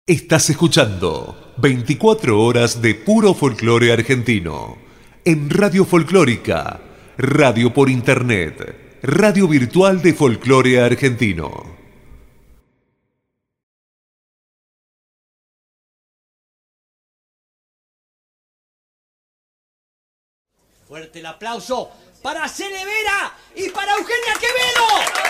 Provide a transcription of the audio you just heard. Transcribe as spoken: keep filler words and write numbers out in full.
Estás escuchando veinticuatro horas de puro folclore argentino en Radio Folclórica, radio por internet, radio virtual de folclore argentino. Fuerte el aplauso para Cele Vera y para Eugenia Quevedo.